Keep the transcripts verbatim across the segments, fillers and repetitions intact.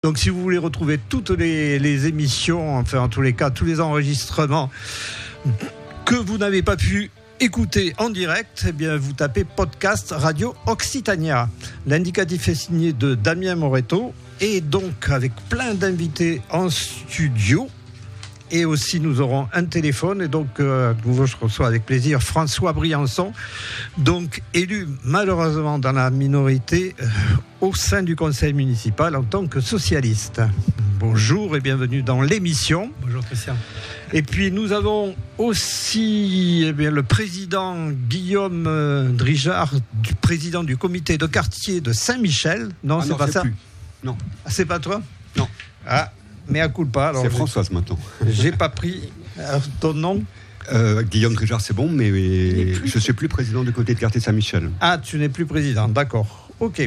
Donc si vous voulez retrouver toutes les, les émissions, enfin en tous les cas, tous les enregistrements que vous n'avez pas pu écouter en direct, eh bien vous tapez podcast Radio Occitania. L'indicatif est signé de Damien Moretto et donc avec plein d'invités en studio. Et aussi, nous aurons un téléphone. Et donc, euh, nouveau, je reçois avec plaisir François Briançon, donc élu malheureusement dans la minorité euh, au sein du conseil municipal en tant que socialiste. Bonjour et bienvenue dans l'émission. Bonjour Christian. Et puis, nous avons aussi eh bien, le président Guillaume euh, Drijard, du président du comité de quartier de Saint-Michel. Non, ah c'est non, pas c'est ça. Plus. Non. Ah, c'est pas toi ? Non. Ah. Mais à coup de pas. C'est Françoise maintenant. J'ai pas pris ton nom. Euh, Guillaume Drijard, c'est bon, mais je ne suis plus président du côté de quartier Saint-Michel. Ah, tu n'es plus président, d'accord. Ok.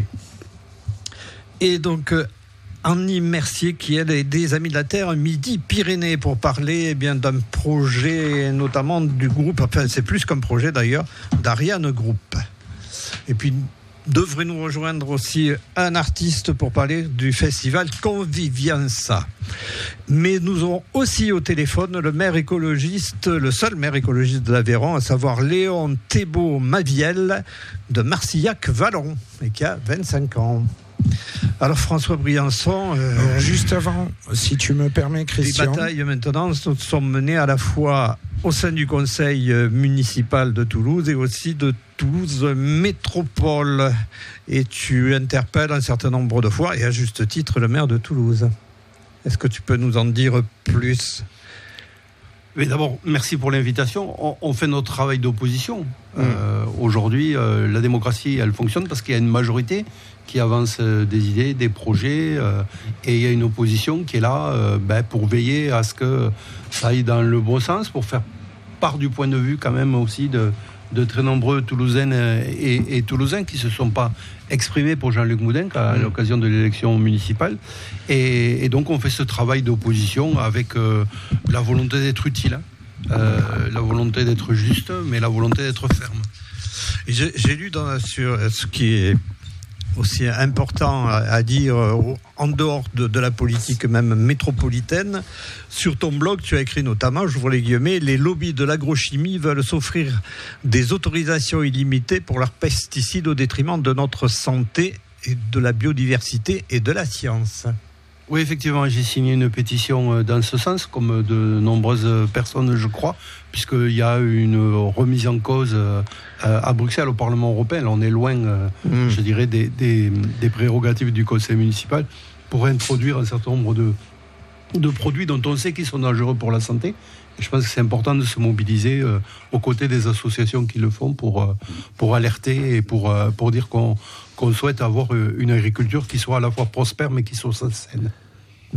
Et donc, euh, Annie Mercier, qui est des Amis de la Terre Midi-Pyrénées, pour parler eh bien, d'un projet, notamment du groupe, enfin, c'est plus qu'un projet d'ailleurs, d'Ariane Group. Et puis, devrait nous rejoindre aussi un artiste pour parler du festival Convivianza. Mais nous aurons aussi au téléphone le maire écologiste, le seul maire écologiste de l'Aveyron, à savoir Léon Thébault-Maviel de Marcillac-Vallon, et qui a vingt-cinq ans. Alors François Briançon, euh, Alors, juste avant, si tu me permets, Christian. Les batailles maintenant sont menées à la fois au sein du conseil municipal de Toulouse et aussi de Toulouse Métropole. Et tu interpelles un certain nombre de fois, et à juste titre, le maire de Toulouse. Est-ce que tu peux nous en dire plus ? Mais d'abord, merci pour l'invitation. On, on fait notre travail d'opposition. Mmh. Euh, aujourd'hui, euh, la démocratie, elle fonctionne parce qu'il y a une majorité qui avance euh, des idées, des projets, euh, et il y a une opposition qui est là euh, ben, pour veiller à ce que ça aille dans le bon sens, pour faire part du point de vue quand même aussi de, de très nombreux Toulousaines et, et Toulousains qui ne se sont pas exprimés pour Jean-Luc Moudenc à l'occasion de l'élection municipale. Et, et donc on fait ce travail d'opposition avec euh, la volonté d'être utile, hein, euh, la volonté d'être juste, mais la volonté d'être ferme. Et j'ai, j'ai lu dans, sur ce qui est aussi important à, à dire en dehors de, de la politique même métropolitaine. Sur ton blog, tu as écrit notamment, j'ouvre les guillemets, les lobbies de l'agrochimie veulent s'offrir des autorisations illimitées pour leurs pesticides au détriment de notre santé et de la biodiversité et de la science. Oui, effectivement, j'ai signé une pétition dans ce sens, comme de nombreuses personnes, je crois, puisqu'il y a une remise en cause à Bruxelles, au Parlement européen. On est loin, mmh. je dirais, des, des, des prérogatives du conseil municipal pour introduire un certain nombre de, de produits dont on sait qu'ils sont dangereux pour la santé. Et je pense que c'est important de se mobiliser euh, aux côtés des associations qui le font pour, euh, pour alerter et pour, euh, pour dire qu'on, qu'on souhaite avoir une agriculture qui soit à la fois prospère mais qui soit saine. Mmh.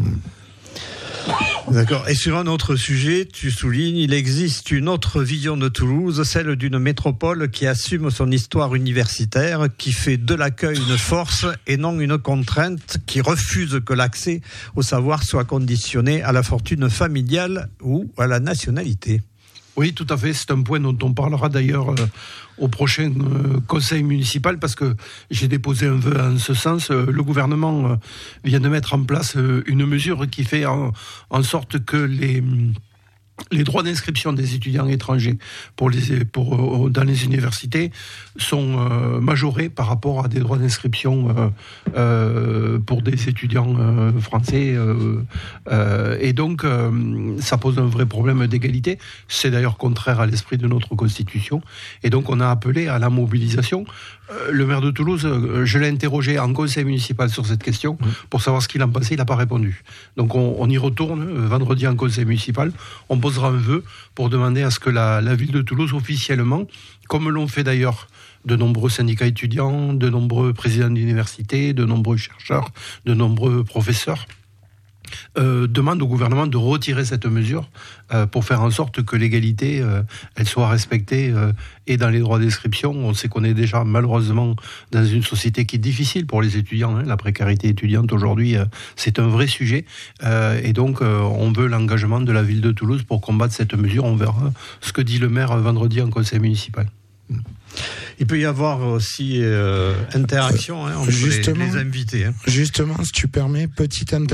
D'accord. Et sur un autre sujet, tu soulignes, il existe une autre vision de Toulouse, celle d'une métropole qui assume son histoire universitaire, qui fait de l'accueil une force et non une contrainte, qui refuse que l'accès au savoir soit conditionné à la fortune familiale ou à la nationalité. Oui, tout à fait. C'est un point dont on parlera d'ailleurs euh, au prochain euh, conseil municipal, parce que j'ai déposé un vœu en ce sens. Euh, le gouvernement euh, vient de mettre en place euh, une mesure qui fait en, en sorte que les... Les droits d'inscription des étudiants étrangers pour les, pour, dans les universités sont euh, majorés par rapport à des droits d'inscription euh, euh, pour des étudiants euh, français. Euh, euh, et donc, euh, ça pose un vrai problème d'égalité. C'est d'ailleurs contraire à l'esprit de notre Constitution. Et donc, on a appelé à la mobilisation. Euh, le maire de Toulouse, euh, je l'ai interrogé en conseil municipal sur cette question pour savoir ce qu'il en pensait. Il n'a pas répondu. Donc, on, on y retourne euh, vendredi en conseil municipal. On posera un vœu pour demander à ce que la, la ville de Toulouse, officiellement, comme l'ont fait d'ailleurs de nombreux syndicats étudiants, de nombreux présidents d'université, de nombreux chercheurs, de nombreux professeurs, Euh, demande au gouvernement de retirer cette mesure euh, pour faire en sorte que l'égalité euh, elle soit respectée euh, et dans les droits d'inscription. On sait qu'on est déjà malheureusement dans une société qui est difficile pour les étudiants, hein. La précarité étudiante aujourd'hui euh, c'est un vrai sujet euh, et donc euh, on veut l'engagement de la ville de Toulouse pour combattre cette mesure. On verra ce que dit le maire vendredi en conseil municipal. Il peut y avoir aussi euh, interaction hein, entre justement, les, les invités. Hein. Justement, si tu permets, petite interaction.